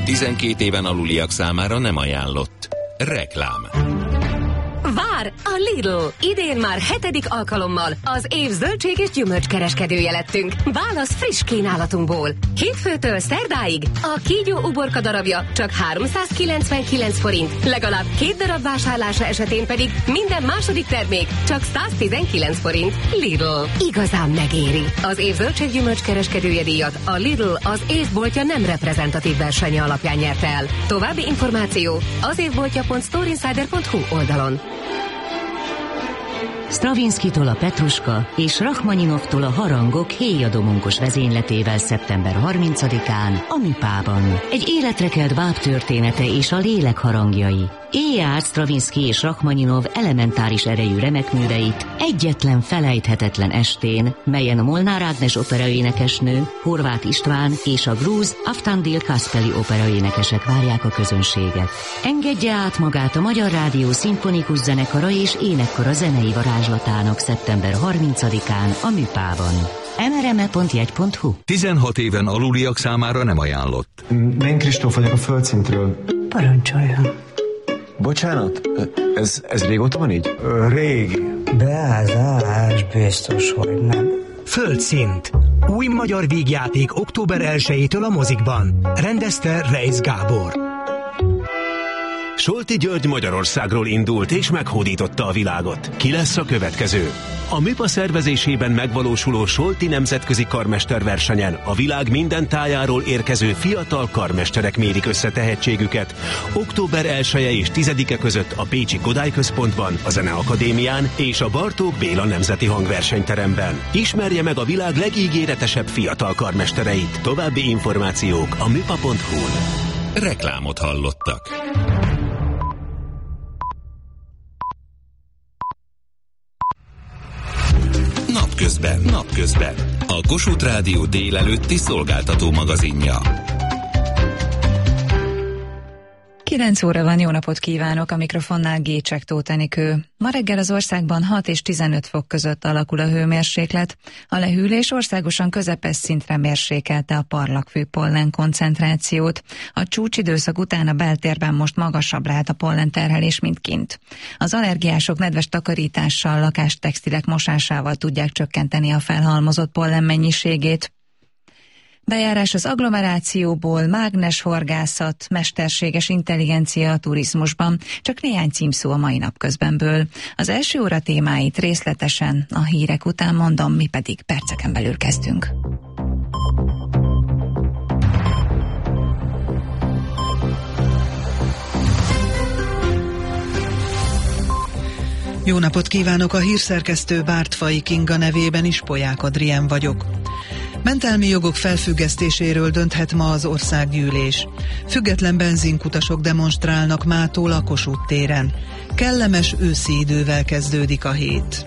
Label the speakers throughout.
Speaker 1: 12 éven aluliak számára nem ajánlott. Reklám.
Speaker 2: Vár a Lidl! Idén már 7. alkalommal az év zöldség és gyümölcskereskedője lettünk. Válasz friss kínálatunkból. Hétfőtől szerdáig a kígyó uborka darabja csak 399 forint, legalább 2 darab vásárlása esetén pedig minden második termék csak 119 forint. Lidl. Igazán megéri. Az év zöldség gyümölcskereskedője díjat a Lidl az évboltja nem reprezentatív versenye alapján nyerte el. További információ az évboltja.storeinsider.hu oldalon.
Speaker 3: Stravinskitól a Petruska és Rachmaninovtól a Harangok héjadomonkos vezényletével szeptember 30-án a Műpában. Egy életre kelt báb története és a lélek harangjai. Élje át Stravinsky és Rachmaninov elementáris erejű remekműveit egyetlen felejthetetlen estén, melyen a Molnár Ágnes operaénekesnő, Horváth István és a grúz Aftandil Kaspeli operaénekesek várják a közönséget. Engedje át magát a Magyar Rádió szimfonikus zenekara és énekkara zenei varázslatának szeptember 30-án a Műpában. mrme.jegy.hu
Speaker 4: 16 éven aluliak számára nem ajánlott.
Speaker 5: Én Kristóf vagyok a Földszintről.
Speaker 6: Parancsoljon.
Speaker 5: Bocsánat, ez régóta van így?
Speaker 6: Régi. Beázás, biztos, hogy nem.
Speaker 7: Földszint. Új magyar vígjáték október 1-től a mozikban. Rendezte Reisz Gábor.
Speaker 8: Solti György Magyarországról indult és meghódította a világot. Ki lesz a következő? A MIPA szervezésében megvalósuló Solti nemzetközi karmesterversenyen a világ minden tájáról érkező fiatal karmesterek mérik össze tehetségüket. Október 1-e és 10-e között a Pécsi Kodály Központban, a Zeneakadémián és a Bartók Béla Nemzeti Hangversenyteremben. Ismerje meg a világ legígéretesebb fiatal karmestereit. További információk a mipa.hu-n.
Speaker 1: Reklámot hallottak. Napközben. A Kossuth Rádió délelőtti szolgáltató magazinja.
Speaker 9: 9 óra van, jó napot kívánok, a mikrofonnál Gécsek Tóth Enikő. Ma reggel az országban 6 és 15 fok között alakul a hőmérséklet. A lehűlés országosan közepes szintre mérsékelte a parlagfű pollen koncentrációt. A csúcsidőszak után a beltérben most magasabb lehet a pollen terhelés, mint kint. Az allergiások nedves takarítással, lakástextilek mosásával tudják csökkenteni a felhalmozott pollen mennyiségét. Bejárás az agglomerációból, mágneshorgászat, mesterséges intelligencia a turizmusban. Csak néhány címszó a mai napközbenből. Az első óra témáit részletesen a hírek után mondom, mi pedig perceken belül kezdünk.
Speaker 10: Jó napot kívánok, a hírszerkesztő Bártfai Kinga nevében is Polyák Adrien vagyok. Mentelmi jogok felfüggesztéséről dönthet ma az országgyűlés. Független benzinkutasok demonstrálnak mától a Kossuth téren. Kellemes őszi idővel kezdődik a hét.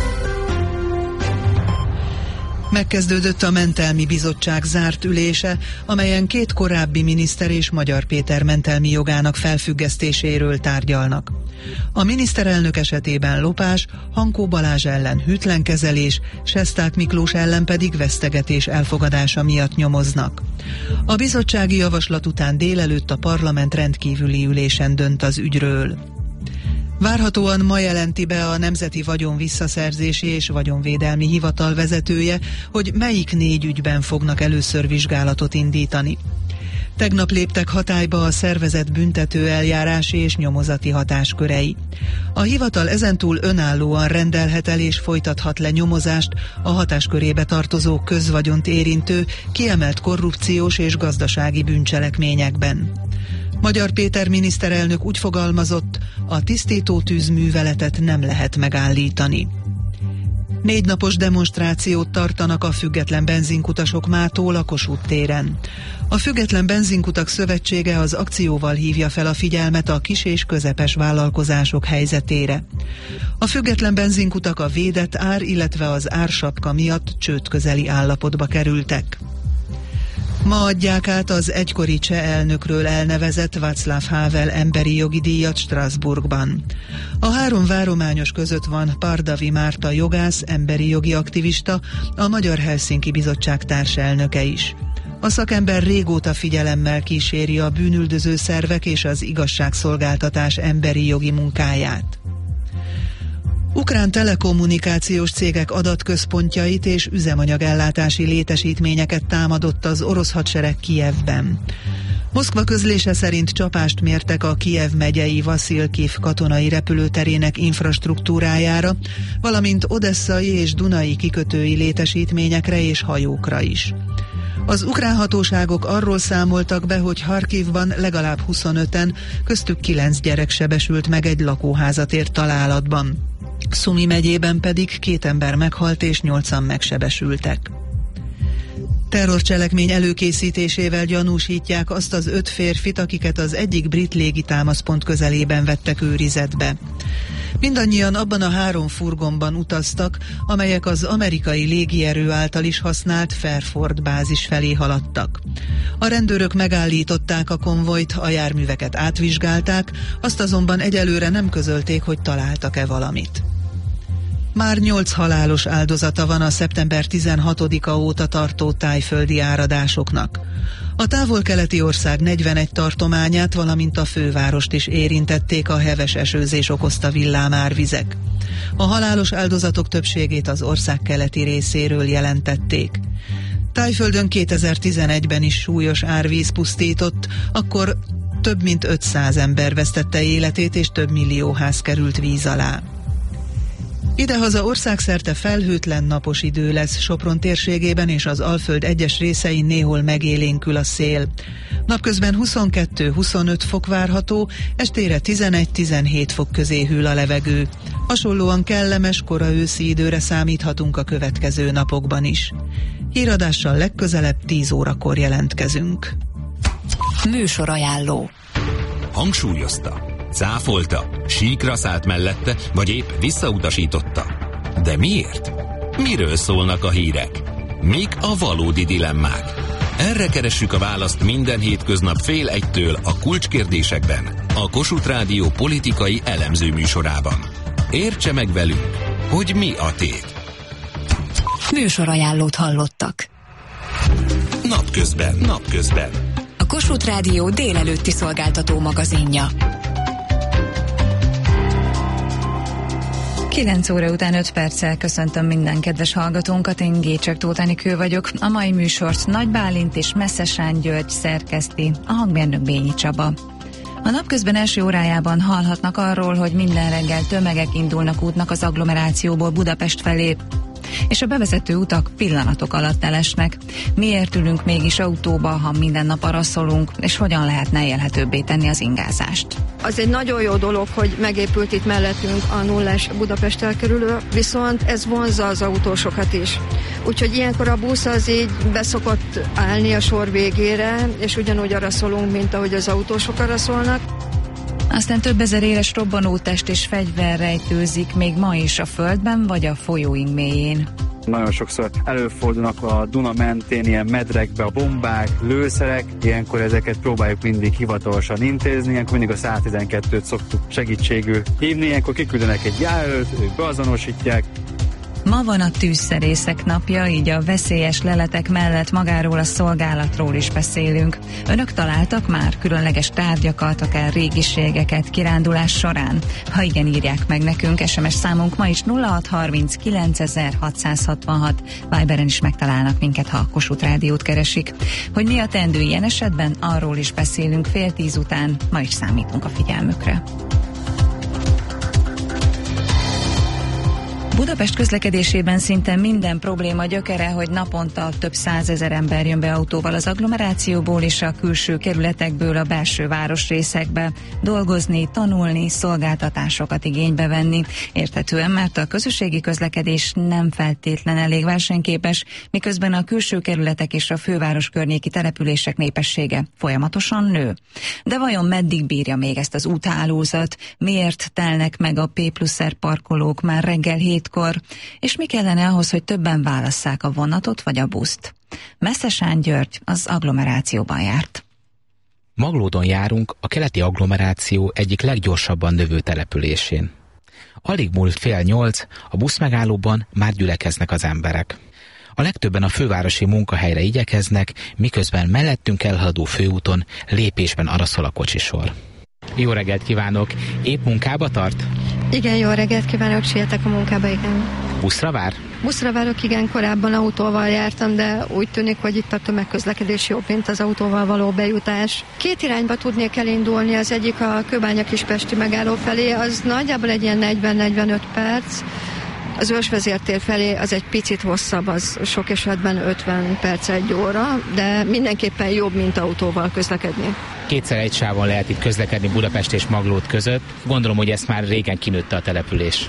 Speaker 10: Megkezdődött a Mentelmi Bizottság zárt ülése, amelyen 2 korábbi miniszter és Magyar Péter mentelmi jogának felfüggesztéséről tárgyalnak. A miniszterelnök esetében lopás, Hankó Balázs ellen hűtlen kezelés, Sesták Miklós ellen pedig vesztegetés elfogadása miatt nyomoznak. A bizottsági javaslat után délelőtt a parlament rendkívüli ülésen dönt az ügyről. Várhatóan ma jelenti be a Nemzeti Vagyon Visszaszerzési és Vagyonvédelmi Hivatal vezetője, hogy melyik 4 ügyben fognak először vizsgálatot indítani. Tegnap léptek hatályba a szervezett büntető eljárási és nyomozati hatáskörei. A hivatal ezentúl önállóan rendelhet el és folytathat le nyomozást a hatáskörébe tartozó közvagyont érintő, kiemelt korrupciós és gazdasági bűncselekményekben. Magyar Péter miniszterelnök úgy fogalmazott, a tisztító tűzműveletet nem lehet megállítani. 4 napos demonstrációt tartanak a független benzinkutasok mától a Kossuth téren. A Független Benzinkutak Szövetsége az akcióval hívja fel a figyelmet a kis és közepes vállalkozások helyzetére. A független benzinkutak a védett ár, illetve az ársapka miatt csődközeli állapotba kerültek. Ma adják át az egykori cseh elnökről elnevezett Václav Havel emberi jogi díjat Strasbourgban. A 3 várományos között van Pardavi Márta jogász, emberi jogi aktivista, a Magyar Helsinki Bizottság társelnöke is. A szakember régóta figyelemmel kíséri a bűnüldöző szervek és az igazságszolgáltatás emberi jogi munkáját. Ukrán telekommunikációs cégek adatközpontjait és üzemanyagellátási létesítményeket támadott az orosz hadsereg Kijevben. Moszkva közlése szerint csapást mértek a Kijev megyei Vaszilkiv katonai repülőterének infrastruktúrájára, valamint odesszai és dunai kikötői létesítményekre és hajókra is. Az ukrán hatóságok arról számoltak be, hogy Harkivban legalább 25-en, köztük 9 gyerek sebesült meg egy lakóházat ért találatban. Szumi megyében pedig 2 ember meghalt és 8-an megsebesültek. Terrorcselekmény előkészítésével gyanúsítják azt az 5 férfit, akiket az egyik brit légitámaszpont közelében vettek őrizetbe. Mindannyian abban a 3 furgonban utaztak, amelyek az amerikai légierő által is használt Fairford bázis felé haladtak. A rendőrök megállították a konvojt, a járműveket átvizsgálták, azt azonban egyelőre nem közölték, hogy találtak-e valamit. Már 8 halálos áldozata van a szeptember 16-a óta tartó tájföldi áradásoknak. A távol-keleti ország 41 tartományát, valamint a fővárost is érintették a heves esőzés okozta villámárvizek. A halálos áldozatok többségét az ország keleti részéről jelentették. Tájföldön 2011-ben is súlyos árvíz pusztított, akkor több mint 500 ember vesztette életét és több millió ház került víz alá. Idehaza országszerte felhőtlen napos idő lesz, Sopron térségében és az Alföld egyes részein néhol megélénkül a szél. Napközben 22-25 fok várható, estére 11-17 fok közé hűl a levegő. Hasonlóan kellemes, kora őszi időre számíthatunk a következő napokban is. Híradással legközelebb 10 órakor jelentkezünk.
Speaker 11: Műsorajánló.
Speaker 1: Hangsúlyozta, cáfolta, síkra szállt mellette, vagy épp visszautasította. De miért? Miről szólnak a hírek? Mik a valódi dilemmák? Erre keressük a választ minden hétköznap 12:30 a Kulcskérdésekben, a Kossuth Rádió politikai elemző műsorában. Értse meg velünk, hogy mi a tét.
Speaker 11: Műsorajánlót hallottak.
Speaker 1: Napközben.
Speaker 11: A Kossuth Rádió délelőtti szolgáltató magazinja.
Speaker 9: 9 óra után 5 perccel köszöntöm minden kedves hallgatónkat, én Gécsek Tóth Enikő vagyok. A mai műsort Nagy Bálint és Messzesán György szerkeszti, a hangmérnök Bényi Csaba. A napközben első órájában hallhatnak arról, hogy minden reggel tömegek indulnak útnak az agglomerációból Budapest felé, és a bevezető utak pillanatok alatt elesnek. Miért ülünk mégis autóba, ha minden nap arra szólunk, és hogyan lehetne élhetőbbé tenni az ingázást?
Speaker 12: Az egy nagyon jó dolog, hogy megépült itt mellettünk a nullás Budapest elkerülő, viszont ez vonzza az autósokat is. Úgyhogy ilyenkor a busz az így beszokott állni a sor végére, és ugyanúgy arra szólunk, mint ahogy az autósok arra szólnak.
Speaker 9: Aztán több ezer éles robbanótest és fegyver rejtőzik még ma is a földben vagy a folyóink mélyén.
Speaker 13: Nagyon sokszor előfordulnak a Duna mentén ilyen medrekbe a bombák, lőszerek, ilyenkor ezeket próbáljuk mindig hivatalosan intézni, ilyenkor mindig a 112-t szoktuk segítségül hívni, ilyenkor kiküldenek egy járőrt, ők beazonosítják.
Speaker 9: Ma van a tűzszerészek napja, így a veszélyes leletek mellett magáról a szolgálatról is beszélünk. Önök találtak már különleges tárgyakat, akár régiségeket kirándulás során? Ha igen, írják meg nekünk, SMS számunk ma is 0630 9666, Viberen is megtalálnak minket, ha a Kossuth Rádiót keresik. Hogy mi a teendő ilyen esetben, arról is beszélünk 9:30 után, ma is számítunk a figyelmükre. Budapest közlekedésében szinte minden probléma gyökere, hogy naponta több 100 000 ember jön be autóval az agglomerációból és a külső kerületekből a belső városrészekbe dolgozni, tanulni, szolgáltatásokat igénybe venni. Érthetően, mert a közösségi közlekedés nem feltétlen elég versenyképes, miközben a külső kerületek és a főváros környéki települések népessége folyamatosan nő. De vajon meddig bírja még ezt az úthálózat? Miért telnek meg a P+R parkolók már reggel 7-kor, és mi kellene ahhoz, hogy többen válasszák a vonatot vagy a buszt? Messzesán György az agglomerációban járt.
Speaker 14: Maglódon járunk, a keleti agglomeráció egyik leggyorsabban növő településén. Alig múlt 7:30, a buszmegállóban már gyülekeznek az emberek. A legtöbben a fővárosi munkahelyre igyekeznek, miközben mellettünk elhaladó főúton lépésben araszol a kocsisor. Jó reggelt kívánok! Épp munkába tart?
Speaker 12: Igen, jó reggelt kívánok, sietek a munkába, igen.
Speaker 14: Buszra vár?
Speaker 12: Buszra várok, igen, korábban autóval jártam, de úgy tűnik, hogy itt a tömegközlekedés jobb, mint az autóval való bejutás. Két irányba tudnék elindulni, az egyik a Kőbánya-Kispesti megálló felé, az nagyjából egy ilyen 40-45 perc, az Ősvezértér felé az egy picit hosszabb, az sok esetben 50 perc, 1 óra, de mindenképpen jobb, mint autóval közlekedni.
Speaker 14: Kétszer egy sávon lehet itt közlekedni Budapest és Maglód között. Gondolom, hogy ezt már régen kinőtte a település.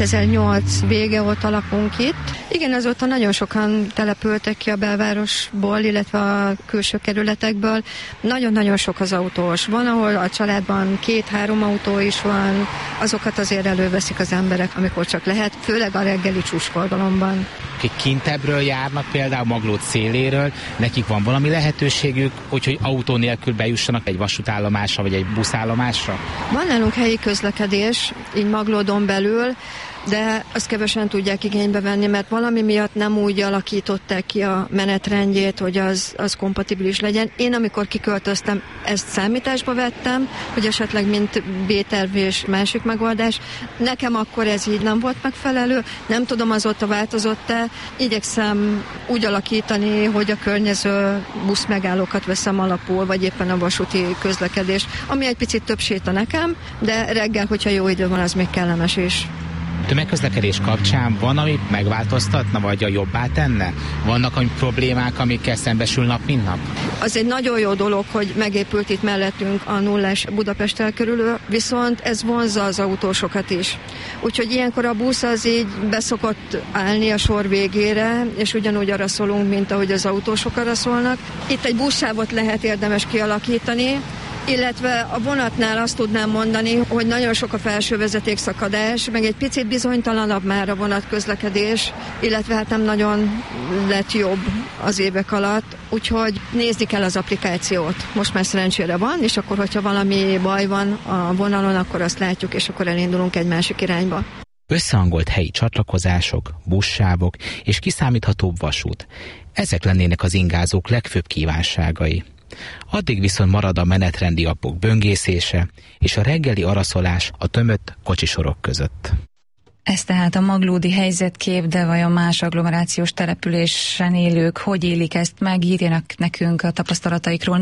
Speaker 12: 2008 vége óta lakunk itt. Igen, azóta nagyon sokan települtek ki a belvárosból, illetve a külső kerületekből. Nagyon-nagyon sok az autós. Van, ahol a családban 2-3 autó is van. Azokat azért előveszik az emberek, amikor csak lehet, főleg a reggeli csúcsforgalomban.
Speaker 14: Akik kintebbről járnak, például Maglód széléről, nekik van valami lehetőségük, hogy autó nélkül bejussanak egy vasútállomásra vagy egy buszállomásra?
Speaker 12: Van nálunk helyi közlekedés, így Maglódon belül, de azt kevesen tudják igénybe venni, mert valami miatt nem úgy alakították ki a menetrendjét, hogy az kompatibilis legyen. Én, amikor kiköltöztem, ezt számításba vettem, hogy esetleg mint B-terv és másik megoldás. Nekem akkor ez így nem volt megfelelő. Nem tudom, azóta változott-e. Igyekszem úgy alakítani, hogy a környező buszmegállókat veszem alapul, vagy éppen a vasúti közlekedés, ami egy picit több séta nekem, de reggel, hogyha jó idő van, az még kellemes is.
Speaker 14: Tömegközlekedés kapcsán van, ami megváltoztatna, vagy a jobbá tenne? Vannak problémák, amikkel szembesül nap, mint nap?
Speaker 12: Az egy nagyon jó dolog, hogy megépült itt mellettünk a nullás Budapest elkerülő, viszont ez vonzza az autósokat is. Úgyhogy ilyenkor a busz az így beszokott állni a sor végére, és ugyanúgy arra szólunk, mint ahogy az autósok arra szólnak. Itt egy buszsávot lehet érdemes kialakítani, illetve a vonatnál azt tudnám mondani, hogy nagyon sok a felső vezetékszakadás, meg egy picit bizonytalanabb már a vonatközlekedés, illetve hát nem nagyon lett jobb az évek alatt, úgyhogy nézni kell az applikációt. Most már szerencsére van, és akkor, hogyha valami baj van a vonalon, akkor azt látjuk, és akkor elindulunk egy másik irányba.
Speaker 14: Összehangolt helyi csatlakozások, buszsávok és kiszámíthatóbb vasút. Ezek lennének az ingázók legfőbb kívánságai. Addig viszont marad a menetrendi appok böngészése és a reggeli araszolás a tömött kocsisorok között.
Speaker 9: Ez tehát a maglódi helyzetkép, de vajon más agglomerációs településen élők hogy élik ezt meg? Írjanak nekünk a tapasztalataikról.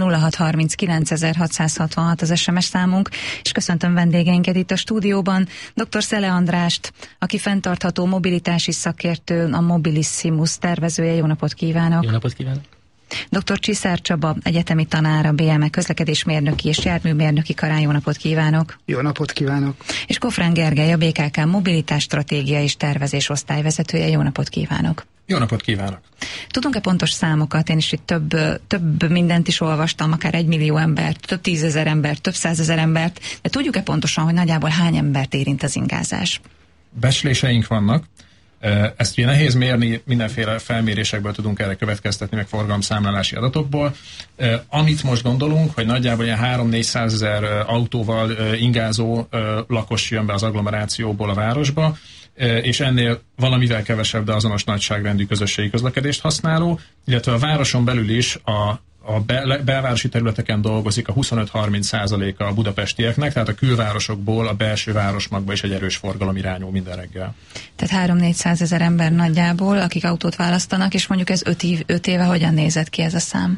Speaker 9: 0639 az SMS számunk, és köszöntöm vendégeinket itt a stúdióban. Dr. Szele Andrást, aki fenntartható mobilitási szakértő, a Mobilissimus tervezője. Jó napot kívánok!
Speaker 15: Jó napot kívánok!
Speaker 9: Dr. Csiszár Csaba, egyetemi tanár, a BME közlekedésmérnöki és járműmérnöki karán. Jó napot kívánok!
Speaker 15: Jó napot kívánok!
Speaker 9: És Kofrán Gergely, a BKK mobilitás stratégia és tervezés osztályvezetője. Jó napot kívánok!
Speaker 15: Jó napot kívánok!
Speaker 9: Tudunk-e pontos számokat? Én is itt több mindent is olvastam, akár 1 millió embert, több 10 000 embert, több 100 000 embert, de tudjuk-e pontosan, hogy nagyjából hány embert érint az ingázás?
Speaker 15: Becsléseink vannak. Ezt ugye nehéz mérni, mindenféle felmérésekből tudunk erre következtetni, meg forgalomszámlálási adatokból. Amit most gondolunk, hogy nagyjából ilyen 300-400 000 autóval ingázó lakos jön be az agglomerációból a városba, és ennél valamivel kevesebb, de azonos nagyságrendű közösségi közlekedést használó, illetve a városon belül is a belvárosi területeken dolgozik a 25-30%-a a budapestieknek, tehát a külvárosokból a belső városmagba is egy erős forgalom irányul minden reggel.
Speaker 9: Tehát 300-400 000 ember nagyjából, akik autót választanak, és mondjuk ez 5 éve hogyan nézett ki ez a szám?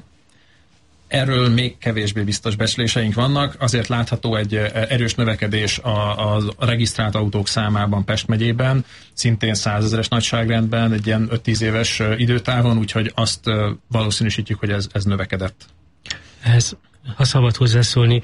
Speaker 15: Erről még kevésbé biztos becsléseink vannak, azért látható egy erős növekedés a regisztrált autók számában Pest megyében, szintén 100 000-es nagyságrendben, egy ilyen 5-10 éves időtávon, úgyhogy azt valószínűsítjük, hogy ez növekedett.
Speaker 16: Ez, ha szabad hozzászólni,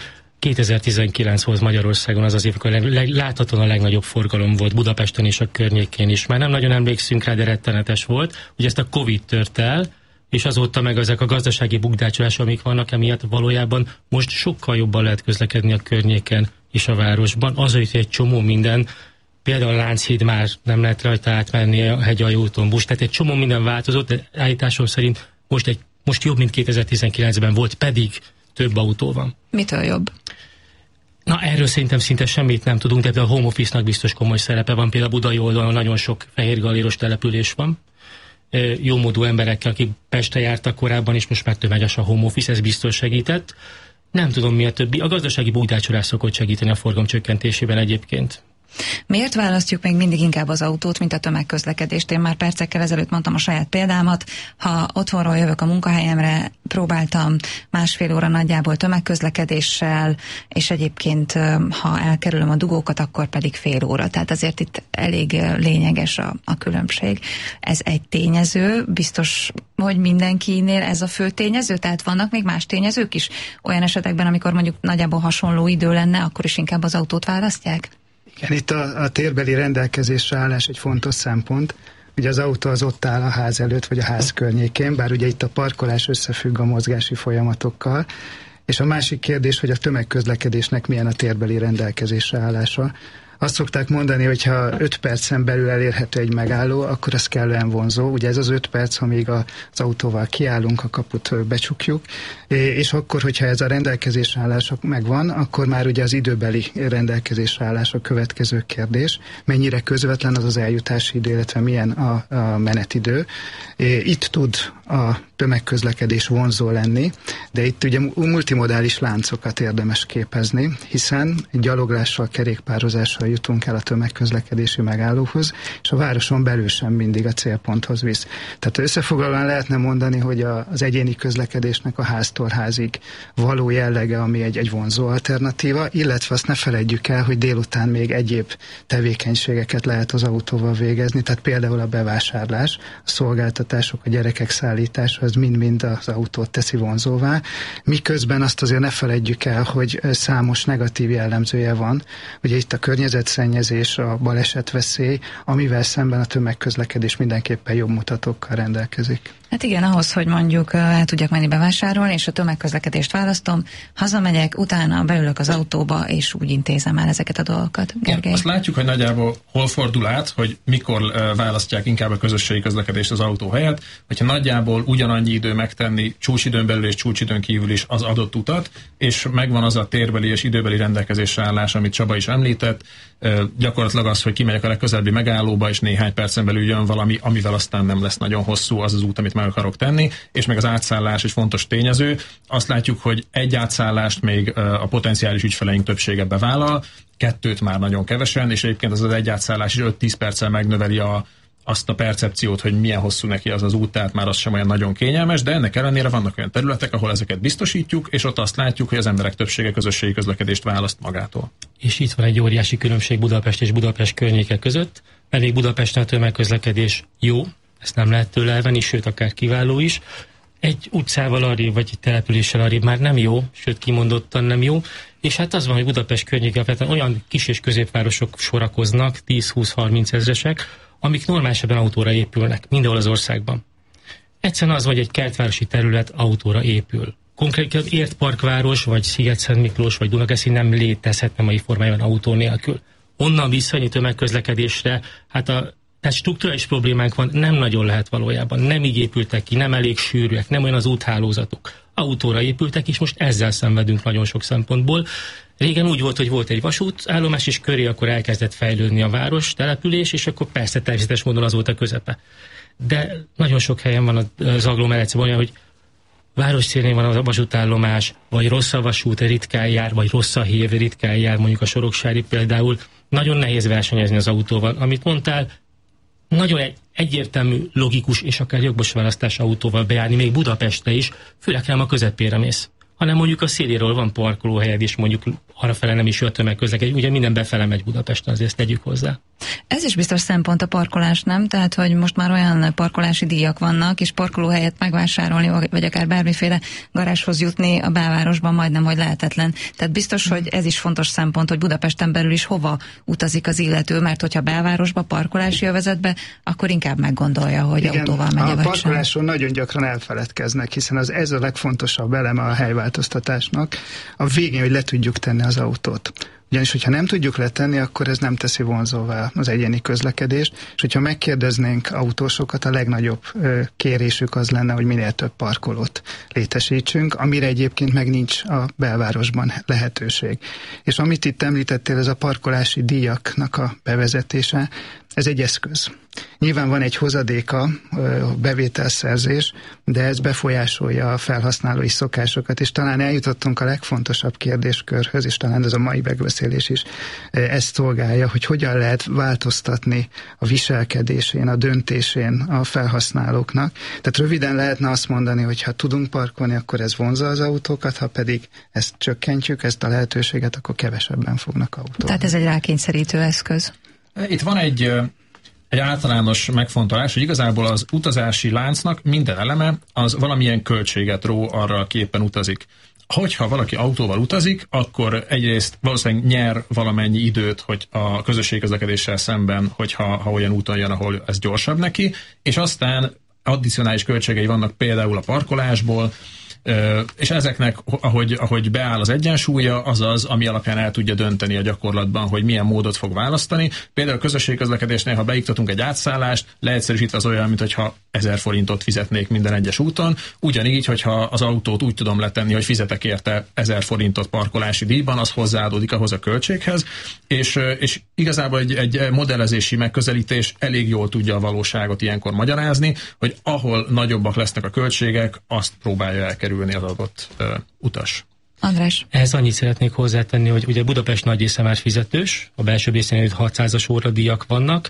Speaker 16: 2019 volt Magyarországon az év, amikor láthatóan a legnagyobb forgalom volt Budapesten és a környékén is. Már nem nagyon emlékszünk rá, de rettenetes volt. Ugye ezt a Covid tört el, és azóta meg ezek a gazdasági bukdácsolások, amik vannak emiatt, valójában most sokkal jobban lehet közlekedni a környéken és a városban. Az, hogy egy csomó minden, például a Lánchíd már nem lehet rajta átmenni a Hegyalja úton busz, tehát egy csomó minden változott, de állításom szerint most jobb, mint 2019-ben volt, pedig több autó van.
Speaker 9: Mitől jobb?
Speaker 16: Na, erről szerintem szinte semmit nem tudunk, de a home office-nak biztos komoly szerepe van. Például a budai oldalon nagyon sok fehérgalléros település van, jómódú emberekkel, akik Pestre jártak korábban, és most már tömeges a home office, ez biztos segített. Nem tudom, mi a többi. A gazdasági bújdácsolás szokott segíteni a forgalom csökkentésében egyébként.
Speaker 9: Miért választjuk még mindig inkább az autót, mint a tömegközlekedést? Én már percekkel ezelőtt mondtam a saját példámat. Ha otthonról jövök a munkahelyemre, próbáltam 1,5 óra nagyjából tömegközlekedéssel, és egyébként, ha elkerülöm a dugókat, akkor pedig fél óra. Tehát azért itt elég lényeges a különbség. Ez egy tényező, biztos, hogy mindenkinél ez a fő tényező, tehát vannak még más tényezők is? Olyan esetekben, amikor mondjuk nagyjából hasonló idő lenne, akkor is inkább az autót választják?
Speaker 17: Igen, itt a térbeli rendelkezésre állás egy fontos szempont. Ugye az autó az ott áll a ház előtt, vagy a ház környékén, bár ugye itt a parkolás összefügg a mozgási folyamatokkal. És a másik kérdés, hogy a tömegközlekedésnek milyen a térbeli rendelkezésre állása. Azt szokták mondani, hogy ha 5 percen belül elérhető egy megálló, akkor az kellően vonzó. Ugye ez az 5 perc, amíg az autóval kiállunk, a kaput becsukjuk, és akkor, hogyha ez a rendelkezésre állás megvan, akkor már ugye az időbeli rendelkezésre állás a következő kérdés. Mennyire közvetlen az eljutási idő, illetve milyen a menetidő. Itt tud a tömegközlekedés vonzó lenni, de itt ugye multimodális láncokat érdemes képezni, hiszen gyaloglással, kerékpározással jutunk el a tömegközlekedési megállóhoz, és a városon belül sem mindig a célponthoz visz. Tehát összefoglalóan lehetne mondani, hogy az egyéni közlekedésnek a háztól házig való jellege, ami egy vonzó alternatíva, illetve azt ne feledjük el, hogy délután még egyéb tevékenységeket lehet az autóval végezni, tehát például a bevásárlás, a szolgáltatások, a gyerekek szállítása, az mind-mind az autót teszi vonzóvá. Miközben azt azért ne feledjük el, hogy számos negatív jellemzője van. Ugye itt a környezetszennyezés, a balesetveszély, amivel szemben a tömegközlekedés mindenképpen jobb mutatókkal rendelkezik.
Speaker 9: Hát igen, ahhoz, hogy mondjuk el tudjak menni bevásárolni, és a tömegközlekedést választom, hazamegyek, utána beülök az autóba, és úgy intézem el ezeket a dolgokat. Gergely?
Speaker 15: Azt látjuk, hogy nagyjából hol fordul át, hogy mikor választják inkább a közösségi közlekedést az autó helyett, hogyha nagyjából ugyanannyi idő megtenni csúcsidőn belül és csúcsidőn kívül is az adott utat, és megvan az a térbeli és időbeli rendelkezésre állás, amit Csaba is említett, gyakorlatilag az, hogy kimegyek a legközelebbi megállóba, és néhány percen belül jön valami, amivel aztán nem lesz nagyon hosszú az út, amit meg akarok tenni, és meg az átszállás egy fontos tényező. Azt látjuk, hogy egy átszállást még a potenciális ügyfeleink többsége bevállal, 2 már nagyon kevesen, és egyébként az egy átszállás is 5-10 perccel megnöveli azt a percepciót, hogy milyen hosszú neki az út, tehát már az sem olyan nagyon kényelmes, de ennek ellenére vannak olyan területek, ahol ezeket biztosítjuk, és ott azt látjuk, hogy az emberek többsége közösségi közlekedést választ magától.
Speaker 16: És itt van egy óriási különbség Budapest és Budapest környéke között, pedig Budapesten a tömegközlekedés jó, ezt nem lehet tőle elvenni, sőt akár kiváló is. Egy utcával arrébb, vagy egy településsel arrébb már nem jó, sőt kimondottan nem jó, és hát az van, hogy Budapest környékén olyan kis és középvárosok sorakoznak, 10-20-30 ezresek, amik normál esetben autóra épülnek, mindenhol az országban. Egyszerűen az, hogy egy kertvárosi terület autóra épül. Konkrétan Értparkváros, vagy Sziget-Szent Miklós, vagy Dunakeszi nem létezhetne mai formájában autó nélkül. Onnan visszajönni tömegközlekedésre, tehát strukturális problémánk van, nem nagyon lehet valójában. Nem így épültek ki, nem elég sűrűek, nem olyan az úthálózatuk. Autóra épültek, és most ezzel szenvedünk nagyon sok szempontból. Régen úgy volt, hogy volt egy vasútállomás, és köré akkor elkezdett fejlődni a város, település, és akkor persze természetes módon az volt a közepe. De nagyon sok helyen van az agglomerációban olyan, hogy város szélén van a vasútállomás, vagy rossz a vasút, ritkán jár, vagy rossz a hév, ritkán jár, mondjuk a Soroksári például. Nagyon nehéz versenyezni az autóval. Amit mondtál, nagyon egyértelmű, logikus és akár jogos választás autóval bejárni, még Budapestre is, főleg nem a közepére mész, hanem mondjuk a széléről van parkolóhelyed, és mondjuk arrafele nem is jön a tömegközlekedés, ugye minden befele megy Budapesten, azért ezt tegyük hozzá.
Speaker 9: Ez is biztos szempont a parkolás, nem? Tehát, hogy most már olyan parkolási díjak vannak, és parkolóhelyet megvásárolni, vagy akár bármiféle garázshoz jutni a belvárosban majdnem, hogy lehetetlen. Tehát biztos, hogy ez is fontos szempont, hogy Budapesten belül is hova utazik az illető, mert hogyha belvárosba, parkolási övezetbe, akkor inkább meggondolja, hogy igen, autóval megy
Speaker 17: a parkoláson nagyon gyakran elfeledkeznek, hiszen ez a legfontosabb eleme a helyváltoztatásnak. A végén, hogy le tudjuk tenni az autót. Ugyanis, hogyha nem tudjuk letenni, akkor ez nem teszi vonzóvá az egyéni közlekedést, és hogyha megkérdeznénk autósokat, a legnagyobb kérésük az lenne, hogy minél több parkolót létesítsünk, amire egyébként meg nincs a belvárosban lehetőség. És amit itt említettél, ez a parkolási díjaknak a bevezetése, ez egy eszköz. Nyilván van egy hozadéka, a bevételszerzés, de ez befolyásolja a felhasználói szokásokat, és talán eljutottunk a legfontosabb kérdéskörhöz, és talán ez a mai megbeszélés is ezt szolgálja, hogy hogyan lehet változtatni a viselkedésén, a döntésén a felhasználóknak. Tehát röviden lehetne azt mondani, hogy ha tudunk parkolni, akkor ez vonzza az autókat, ha pedig ezt csökkentjük, ezt a lehetőséget, akkor kevesebben fognak autózni.
Speaker 9: Tehát ez egy rákényszerítő eszköz.
Speaker 15: Itt van egy általános megfontolás, hogy igazából az utazási láncnak minden eleme az valamilyen költséget ró arra, aki éppen utazik. Hogyha valaki autóval utazik, akkor egyrészt valószínűleg nyer valamennyi időt, hogy a közösségi közlekedéssel szemben, hogyha olyan úton jön, ahol ez gyorsabb neki, és aztán addicionális költségei vannak például a parkolásból, és ezeknek, ahogy beáll az egyensúlya, az az, ami alapján el tudja dönteni a gyakorlatban, hogy milyen módot fog választani. Például a közösségi közlekedésnél, ha beiktatunk egy átszállást, leegyszerűsítve az olyan, mintha 1000 forintot fizetnék minden egyes úton. Ugyanígy, hogyha az autót úgy tudom letenni, hogy fizetek érte 1000 forintot parkolási díjban, az hozzáadódik ahhoz a költséghez, és igazából egy modellezési megközelítés elég jól tudja a valóságot ilyenkor magyarázni, hogy ahol nagyobbak lesznek a költségek, azt próbálja elkerülni az adott utas.
Speaker 9: András?
Speaker 16: Ehhez annyit szeretnék hozzátenni, hogy ugye Budapest nagy része már fizetős, a belső részén 600-as óradíjak vannak,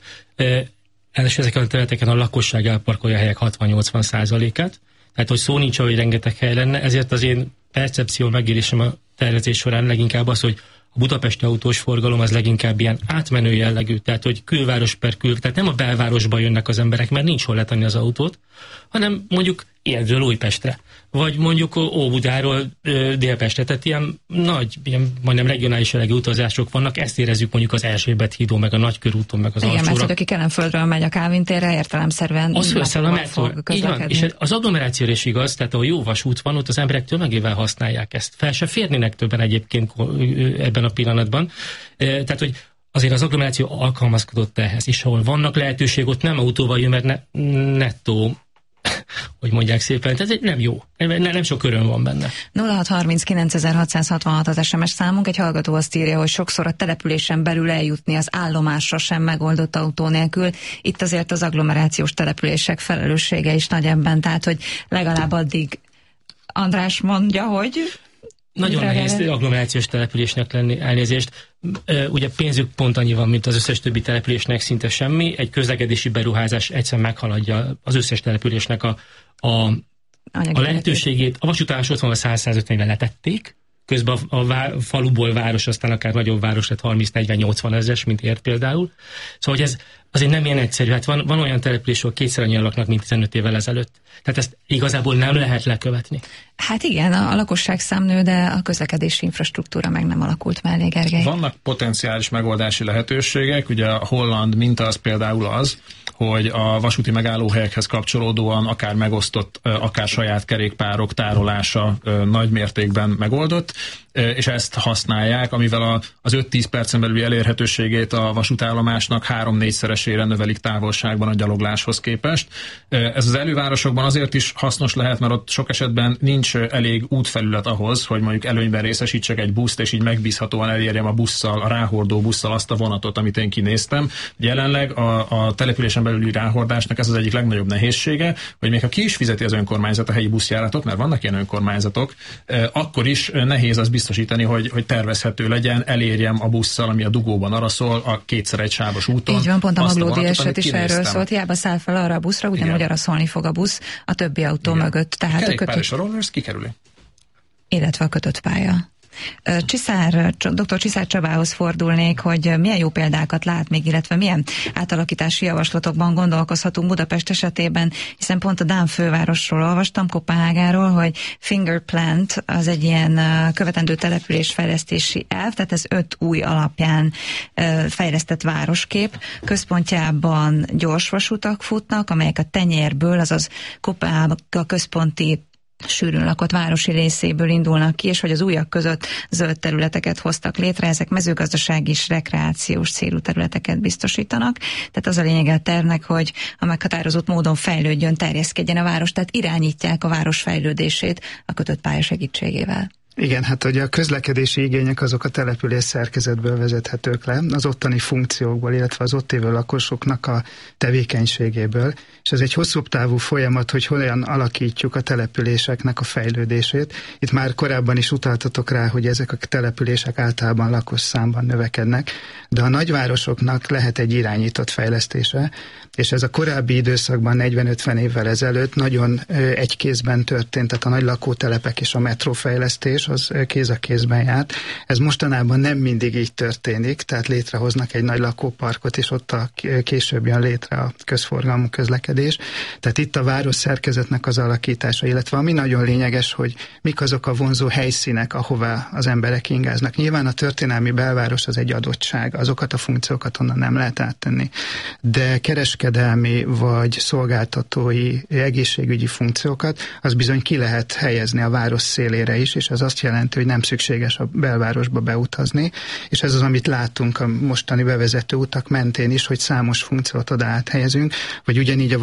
Speaker 16: és ezeken a területeken a lakosság elparkolja a helyek 60-80%-át, tehát hogy szó nincs, hogy rengeteg hely lenne, ezért az én percepció megélésem a tervezés során leginkább az, hogy a budapesti autós forgalom az leginkább ilyen átmenő jellegű, tehát hogy külváros per tehát nem a belvárosba jönnek az emberek, mert nincs hol letenni az autót, hanem mondjuk Érről Újpestre, vagy mondjuk Óbudáról Délpestre, tehát ilyen nagy, ilyen majdnem regionális jellegű utazások vannak, ezt érezzük mondjuk az Erzsébet hídon, meg a Nagykörúton, meg az
Speaker 9: Alsóra. Igen, mert aki Kelenföldről megy a Kálvin térre, értelemszerűen
Speaker 16: az felszáll a metró. És az agglomerációra is igaz, tehát ahol jó vasút van, ott az emberek tömegével használják ezt. Fel se férnének többen egyébként ebben a pillanatban. Tehát, hogy azért az agglomeráció alkalmazkodott ehhez, és ahol vannak lehetőség, ott nem autóval jön, mert nettó, hogy mondják szépen, tehát nem jó. Nem sok öröm van benne.
Speaker 9: 0639.666 az SMS számunk, egy hallgató azt írja, hogy sokszor a településen belül eljutni az állomásra sem megoldott autó nélkül. Itt azért az agglomerációs települések felelőssége is nagy ebben, tehát hogy legalább addig András mondja, hogy...
Speaker 16: Nagyon nehéz agglomerációs településnek lenni, elnézést. Ugye pénzük pont annyi van, mint az összes többi településnek, szinte semmi. Egy közlekedési beruházás egyszerűen meghaladja az összes településnek a lehetőségét. A vasútállás ott van, a 100-150-ben letették, közben a faluból város, aztán akár nagyobb város lett 30-40-80 ezres, mint Ért például. Szóval, hogy ez azért nem ilyen egyszerű. Hát van olyan település, ahol kétszer annyian laknak, mint 15 évvel ezelőtt. Tehát ezt igazából nem lehet lekövetni.
Speaker 9: Hát igen, a lakosságszám nő, de a közlekedési infrastruktúra meg nem alakult mellé, Gergely.
Speaker 15: Vannak potenciális megoldási lehetőségek. Ugye a holland minta az például az, hogy a vasúti megállóhelyekhez kapcsolódóan akár megosztott, akár saját kerékpárok tárolása nagy mértékben megoldott, és ezt használják, amivel az 5-10 percen belüli elérhetőségét a vasútállomásnak 3-4-szeresére növelik távolságban a gyalogláshoz képest. Ez az elővárosokban azért is hasznos lehet, mert ott sok esetben nincs elég útfelület ahhoz, hogy mondjuk előnyben részesítsek egy buszt, és így megbízhatóan elérjem a busszal, a ráhordó busszal azt a vonatot, amit én kinéztem. Jelenleg a településen belüli ráhordásnak ez az egyik legnagyobb nehézsége, hogy még ha ki is fizeti az önkormányzat a helyi buszjáratot, mert vannak ilyen önkormányzatok, akkor is nehéz az biztosítani, hogy tervezhető legyen, elérjem a busszal, ami a dugóban araszol, a kétszer egy sávos úton.
Speaker 9: Így van, pont a Maglódi eset is erről szólt, hiába száll fel arra a buszra, ugyanúgy araszolni fog a busz a többi autó mögött. Tehát
Speaker 15: a kerékpár és a rollers kikerüli.
Speaker 9: Illetve a kötött pálya. Dr. Csiszár Csabához fordulnék, hogy milyen jó példákat lát még, illetve milyen átalakítási javaslatokban gondolkozhatunk Budapest esetében, hiszen pont a dán fővárosról olvastam, Koppenhágáról, hogy Fingerplant az egy ilyen követendő településfejlesztési elv, tehát ez 5 új alapján fejlesztett városkép. Központjában gyorsvasutak futnak, amelyek a tenyérből, azaz Koppenhága központi sűrűn lakott városi részéből indulnak ki, és hogy az újak között zöld területeket hoztak létre, ezek mezőgazdasági és rekreációs célú területeket biztosítanak. Tehát az a lényege a tervnek, hogy a meghatározott módon fejlődjön, terjeszkedjen a város, tehát irányítják a város fejlődését a kötött pálya segítségével.
Speaker 17: Igen, hát ugye a közlekedési igények azok a település szerkezetből vezethetők le, az ottani funkciókból, illetve az ott élő lakosoknak a tevékenységéből, és ez egy hosszúbb távú folyamat, hogy hogyan alakítjuk a településeknek a fejlődését. Itt már korábban is utaltatok rá, hogy ezek a települések általában lakos számban növekednek, de a nagyvárosoknak lehet egy irányított fejlesztése, és ez a korábbi időszakban 40-50 évvel ezelőtt nagyon egy kézben történt, tehát a nagy lakótelepek és a metrófejlesztés az kéz a kézben járt. Ez mostanában nem mindig így történik, tehát létrehoznak egy nagy lakóparkot, és ott később jön létre a közforgalmú közlekedés. Tehát itt a város szerkezetnek az alakítása, illetve ami nagyon lényeges, hogy mik azok a vonzó helyszínek, ahová az emberek ingáznak. Nyilván a történelmi belváros az egy adottság, azokat a funkciókat onnan nem lehet áttenni, de kereskedelmi vagy szolgáltatói, egészségügyi funkciókat, az bizony ki lehet helyezni a város szélére is, és ez azt jelenti, hogy nem szükséges a belvárosba beutazni, és ez az, amit látunk a mostani bevezető utak mentén is, hogy számos funkciót oda áthelyezünk, vagy ugyanígy a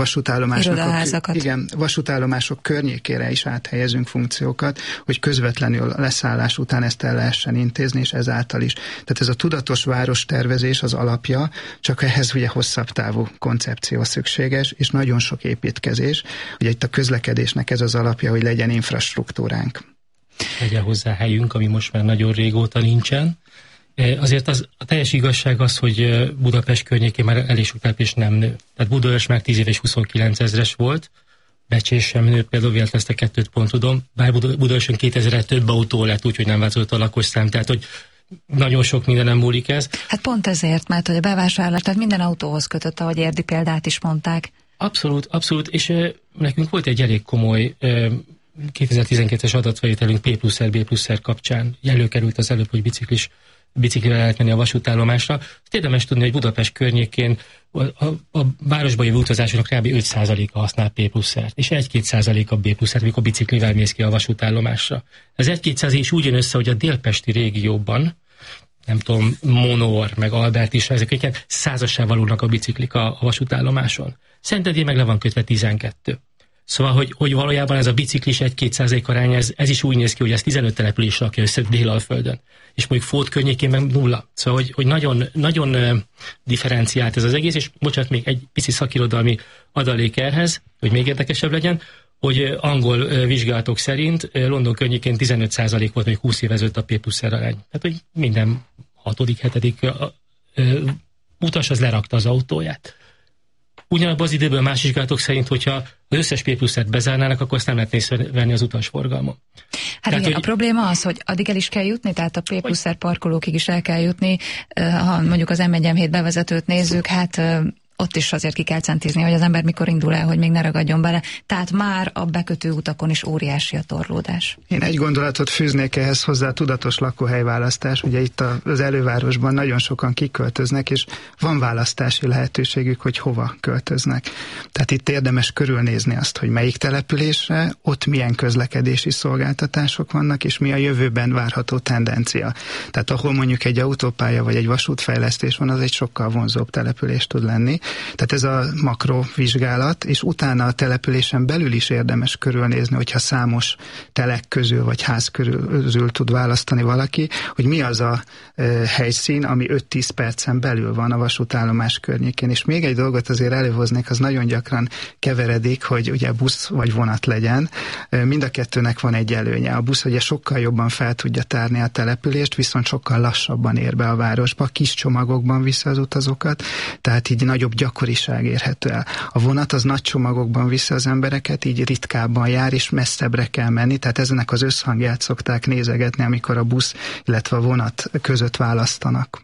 Speaker 17: vasútállomások környékére is áthelyezünk funkciókat, hogy közvetlenül leszállás után ezt el lehessen intézni, és ezáltal is. Tehát ez a tudatos várostervezés az alapja, csak ehhez ugye hosszabb távú koncepció szükséges, és nagyon sok építkezés. Ugye itt a közlekedésnek ez az alapja, hogy legyen infrastruktúránk.
Speaker 16: Legyen hozzá helyünk, ami most már nagyon régóta nincsen. Azért a teljes igazság az, hogy Budapest környékén már elég sok település nem nő. Tehát Budaörs már 10 éves 29 000-es volt, Becsés sem nő, például véletlenül ezt a kettőt pont tudom, bár Budaörsön 2000-re több autó lett, úgyhogy nem változott a lakosszám, tehát hogy nagyon sok mindenem múlik ez.
Speaker 9: Hát pont ezért, mert hogy a bevásárlás, tehát minden autóhoz kötött, ahogy Érdi példát is mondták. Abszolút, és nekünk volt egy elég komoly 2012-es adatfelvételünk P+R kapcsán. Előkerült az előbb, hogy biciklivel lehet menni a vasútállomásra. Érdemes tudni, hogy Budapest környékén a városba jövő utazásoknak kb. 5%-a használ P+R-t, és 1-2% a B+R-t, amikor biciklivel mész ki a vasútállomásra. Ez 1-2% is úgy jön össze, hogy a délpesti régióban, nem tudom, Monor, meg Albert is, ezek százassá valónak a biciklik a vasútállomáson. Szentendrén meg le van kötve 12. Szóval, hogy valójában ez a biciklis 1-2% arány, ez is úgy néz ki, hogy ez 15 településre rakja össze Délalföldön. És mondjuk Fót környékén meg 0. Szóval, hogy nagyon, nagyon differenciált ez az egész, és bocsánat, még egy pici szakirodalmi adalék ehhez, hogy még érdekesebb legyen, hogy angol vizsgálatok szerint London környékén 15% volt még 20 év ezelőtt a P+R arány. Tehát, hogy minden 6.-7. utas az lerakta az autóját. Ugyanabban az időben más vizsgálatok szerint, hogyha az összes P+R-t bezárnának, akkor azt nem lehet észrevenni az utasforgalmon. Hát tehát, igen, a probléma az, hogy addig el is kell jutni, tehát a P+R parkolókig is el kell jutni. Ha mondjuk az M1-M7 bevezetőt nézzük, hát ott is azért ki kell centizni, hogy az ember mikor indul el, hogy még ne ragadjon bele. Tehát már a bekötő utakon is óriási a torlódás.
Speaker 17: Én egy gondolatot fűznék ehhez hozzá, tudatos lakóhelyválasztás. Ugye itt az elővárosban nagyon sokan kiköltöznek, és van választási lehetőségük, hogy hova költöznek. Tehát itt érdemes körülnézni azt, hogy melyik településre, ott milyen közlekedési szolgáltatások vannak, és mi a jövőben várható tendencia. Tehát ahol mondjuk egy autópálya vagy egy vasútfejlesztés van, az egy sokkal vonzóbb település tud lenni. Tehát ez a makrovizsgálat, és utána a településen belül is érdemes körülnézni, hogyha számos telek közül vagy ház közül tud választani valaki, hogy mi az a helyszín, ami 5-10 percen belül van a vasútállomás környékén. És még egy dolgot azért előhoznék, az nagyon gyakran keveredik, hogy ugye busz vagy vonat legyen. Mind a kettőnek van egy előnye. A busz ugye sokkal jobban fel tudja tárni a települést, viszont sokkal lassabban ér be a városba, kis csomagokban vissza az utazókat, tehát így nagyobb gyakoriság érhető el. A vonat az nagy csomagokban viszi az embereket, így ritkábban jár, és messzebbre kell menni, tehát ezenek az összhangját szokták nézegetni, amikor a busz, illetve a vonat között választanak.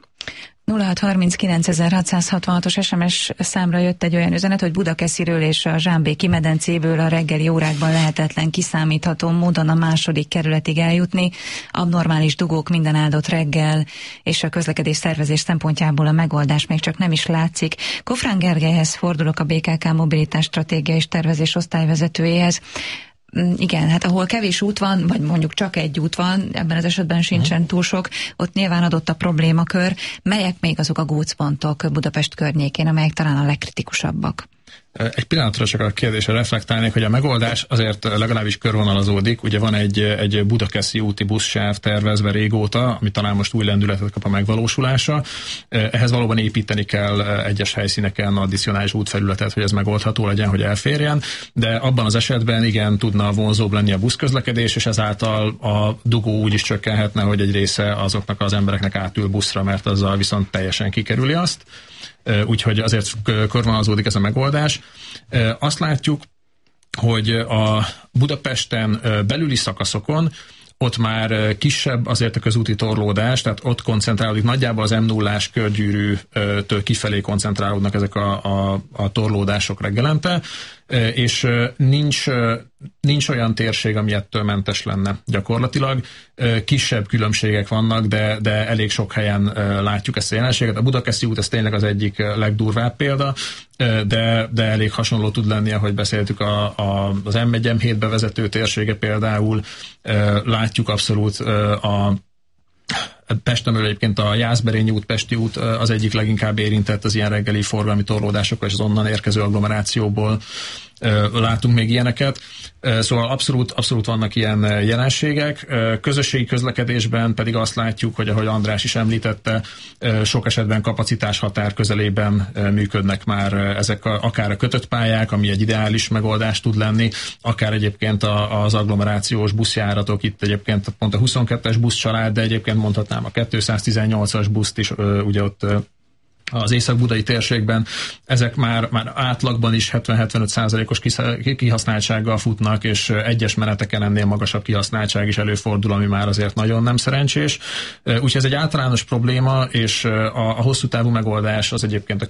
Speaker 9: 0639.666-os SMS számra jött egy olyan üzenet, hogy Budakesziről és a Zsámbéki medencéből a reggeli órákban lehetetlen kiszámítható módon a második kerületig eljutni. Abnormális dugók minden áldott reggel, és a közlekedés szervezés szempontjából a megoldás még csak nem is látszik. Kofrán Gergelyhez fordulok, a BKK mobilitás stratégia és tervezés osztályvezetőjéhez. igen, hát ahol kevés út van, vagy mondjuk csak egy út van, ebben az esetben sincsen túl sok, ott nyilván adott a problémakör. Melyek még azok a gócpontok Budapest környékén, amelyek talán a legkritikusabbak?
Speaker 15: Egy pillanatra csak a kérdésre reflektálnék, hogy a megoldás azért legalábbis körvonalazódik. Ugye van egy Budakeszi úti buszsáv tervezve régóta, ami talán most új lendületet kap a megvalósulása. Ehhez valóban építeni kell egyes helyszíneken addicionális útfelületet, hogy ez megoldható legyen, hogy elférjen, de abban az esetben igen, tudna vonzóbb lenni a buszközlekedés, és ezáltal a dugó úgy is csökkenhetne, hogy egy része azoknak az embereknek átül buszra, mert azzal viszont teljesen kikerüli azt. Úgyhogy azért körvonalazódik ez a megoldás. Azt látjuk, hogy a Budapesten belüli szakaszokon ott már kisebb azért a közúti torlódás, tehát ott koncentrálódik, nagyjából az M0-ás körgyűrűtől kifelé koncentrálódnak ezek a torlódások reggelente, és nincs olyan térség, ami ettől mentes lenne gyakorlatilag. Kisebb különbségek vannak, de elég sok helyen látjuk ezt a jelenséget. A Budakeszi út ez tényleg az egyik legdurvább példa, de elég hasonló tud lenni, ahogy beszéltük az M1-M7 bevezető térsége például. Látjuk abszolút Pesten egyébként a Jászberényi út, Pesti út az egyik leginkább érintett az ilyen reggeli forgalmi torlódásokkal, és az onnan érkező agglomerációból látunk még ilyeneket. Szóval abszolút vannak ilyen jelenségek. Közösségi közlekedésben pedig azt látjuk, hogy ahogy András is említette, sok esetben kapacitás határ közelében működnek már ezek akár a kötött pályák, ami egy ideális megoldás tud lenni, akár egyébként az agglomerációs buszjáratok, itt egyébként pont a 22-es buszcsalád, de egyébként mondhatnám a 218-as buszt is, ugye ott az észak-budai térségben, ezek már átlagban is 70-75%-os kihasználtsággal futnak, és egyes meneteken ennél magasabb kihasználtság is előfordul, ami már azért nagyon nem szerencsés. Úgyhogy ez egy általános probléma, és a hosszú távú megoldás az egyébként a